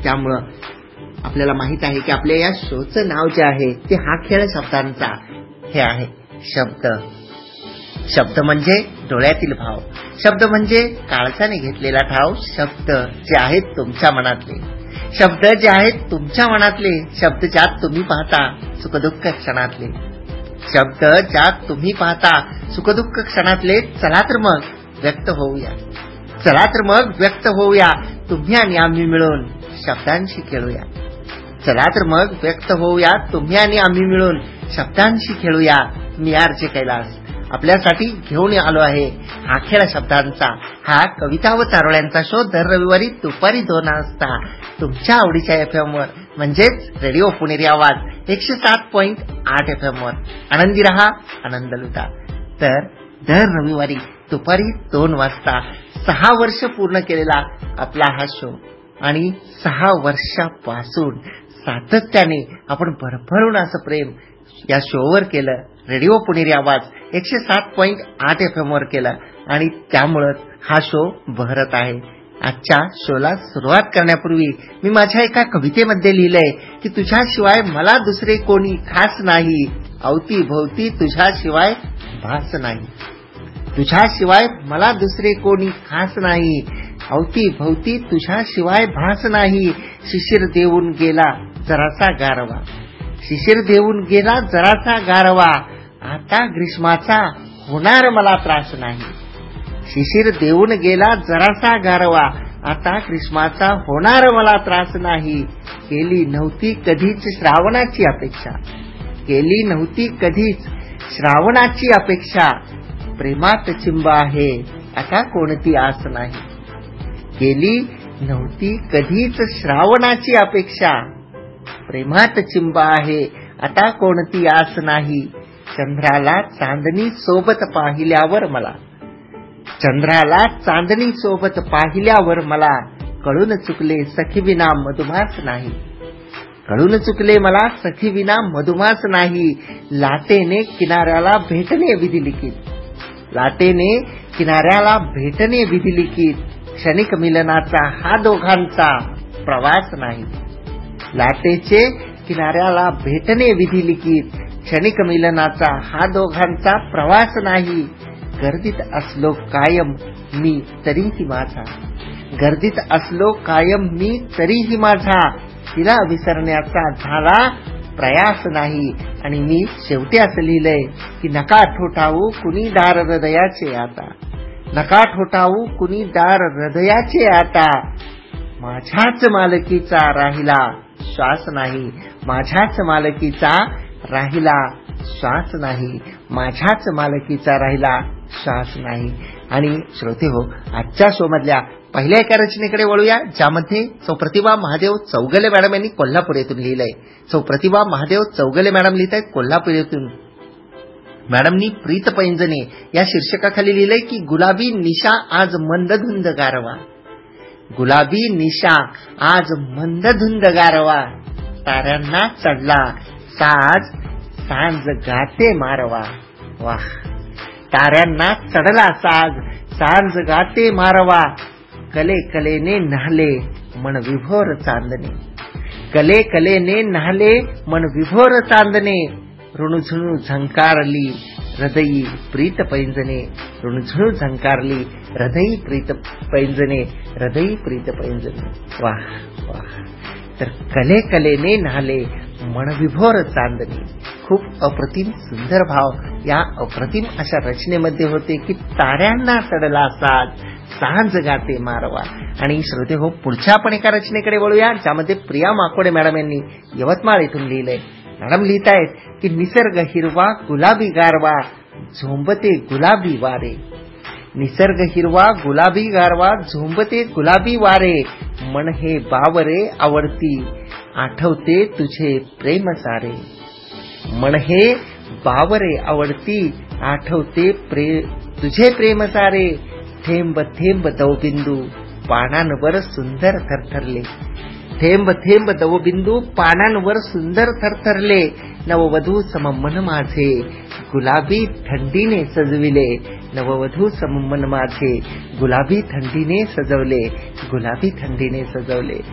त्यामुळं आपल्याला माहित आहे की आपल्या या शोचं नाव जे आहे ते हा खेळ शब्दांचा हे आहे. शब्द, शब्द म्हणजे डोळ्यातील भाव, शब्द म्हणजे काळजाने घेतलेला ठाव, शब्द जे आहेत तुमच्या मनातले, शब्द जे आहेत तुमच्या मनातले, शब्द ज्यात तुम्ही पाहता सुखदुःख क्षणातले, शब्द ज्यात तुम्ही पाहता सुखदुःख क्षणातले. चला तर मग व्यक्त होऊया, चला तर मग व्यक्त होऊया, तुम्ही आणि आम्ही मिळून शब्दांशी खेळूया. चला तर मग व्यक्त होऊया, तुम्ही आणि आम्ही मिळून शब्दांशी खेळूया. मी आरजे कैलास आपल्यासाठी घेऊन आलो आहे हा खेळ शब्दांचा, हा कविता व चारोळ्यांचा शो दर रविवारी दुपारी 2 वाजता तुमच्या आवडीच्या FM वर म्हणजेच रेडिओ पुणेरी आवाज 107.8 FM वर. आनंदी रहा, आनंद लुटा. तर दर रविवारी दुपारी 2 वाजता 6 वर्ष पूर्ण केलेला आपला हा शो आणि 6 वर्षापासून सातत्याने आपण भरभरून असं प्रेम या शोवर केलं. रेडिओ पुणेरी आवाज 107.8 FM वर केलं आणि त्यामुळेच हा शो बहरत आहे. आजच्या शोला सुरुवात करण्यापूर्वी मी माझ्या एका कवितेमध्ये लिहिलंय की तुझ्याशिवाय मला दुसरे कोणी खास नाही, अवती भोवती तुझ्याशिवाय भास नाही. तुझ्याशिवाय मला दुसरे कोणी खास नाही, अवती भोवती तुझ्याशिवाय भास नाही. शिशिर देऊन गेला जरासा गारवा, शिशिर देऊन गेला जरासा गारवा, आता ग्रीष्माचा होणार मला त्रास नाही. शिशिर देऊन गेला जरासा गारवा, आता ग्रीष्माचा होणार मला त्रास नाही. केली नव्हती कधीच श्रावणाची अपेक्षा, केली नव्हती कधीच श्रावणाची अपेक्षा, प्रेमात चिंब आहे आता कोणती आस नाही. केली नव्हती कधीच श्रावणाची अपेक्षा, प्रेमात चिंब आहे आता कोणती आस नाही. चंद्राला चांदणी सोबत पाहिल्यावर मला, चंद्राला चांदणी सोबत पाहिल्यावर मला कळून चुकले सखी विना मधुमास नाही, कळून चुकले मला सखी विना मधुमास नाही. लाटेने किनाऱ्याला भेटणे विधी लिखित, लाटेने किनाऱ्याला भेटणे विधी लिखित, क्षणिक मिलनाचा हा दोघांचा प्रवास नाही. लाटेचे किनाऱ्याला भेटणे विधी लिखित, क्षणिक मिलनाचा हा दोघांचा प्रवास नाही. गर्दीत असलो कायम मी तरीही माझा, गर्दीत असलो कायम मी तरीही माझा, तिला विसरण्याचा झाला प्रयास नाही. आणि मी शेवटी असं लिहिलंय की नका ठोठावू कुणी दार हृदयाचे आता, नका ठोठावू कुणी दार हृदयाचे आता, माझ्याच मालकीचा राहिला श्वास नाही, माझ्याच मालकीचा राहिला श्वास नाही, माझ्याच मालकीचा राहिला श्वास नाही. आणि श्रोते हो, आजच्या शो मधल्या पहिल्या एका रचनेकडे वळूया ज्यामध्ये सौप्रतिभा महादेव चौगले मॅडम यांनी कोल्हापूर येथून लिहिलंय. सौप्रतिभा महादेव चौगले मॅडम लिहित आहेत कोल्हापूर येथून. मॅडमनी प्रीत पैंजने या शीर्षकाखाली लिहिलंय की गुलाबी निशा आज मंदधुंद गारवा, गुलाबी निशा आज मंदधुंद गारवा, ताऱ्यांना चढला साज सांज गाते मारवा. वाह, ताऱ्यांना चढला साज सांज गाते मारवा, कले कलेने न्हाले मन विभोर चांदणे, कले कलेने न्हाले मन विभोर चांदणे, ऋणझुणू झंकारली हृदयी प्रीत पैंजने, ऋणझुणू झंकारली हृदयी प्रीत पैंजने, हृदयी प्रीत पैंजने. वाह वाह. तर कले कलेने न्हाले मन विभोर चांदणे, खूप अप्रतिम सुंदर भाव या अप्रतिम अशा रचनेमध्ये होते की ताऱ्यांना चढला साज सांज गाते मारवा. आणि श्रोते हो, पुढच्या आपण एका रचनेकडे वळूया ज्यामध्ये प्रिया माकोडे मॅडम यांनी यवतमाळ इथून लिहिलंय. मॅडम लिहितायत की निसर्ग हिरवा गुलाबी गारवा, झोंबते गुलाबी वारे, निसर्ग हिरवा गुलाबी गारवा, झोंबते गुलाबी वारे, मन हे बावरे आवडती आठवते तुझे प्रेम सारे, मन हे बावरे आवडती आठवते तुझे प्रेम सारे, थेंब थेंब दवबिंदू पानांवर सुंदर थरथरले, थेंब थेंब दवबिंदू पानांवर सुंदर थरथरले, नववधू सममन माझे गुलाबी थंडीने सजविले, नववधू सममन माझे गुलाबी थंडीने सजवले, गुलाबी थंडीने सजवले.